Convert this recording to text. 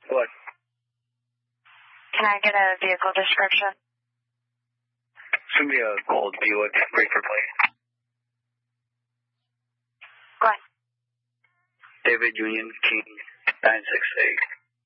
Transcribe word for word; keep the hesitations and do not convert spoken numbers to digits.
What? Can I get a vehicle description? It's going to be a gold Buick breaker plate. Go ahead. David Union King nine six eight.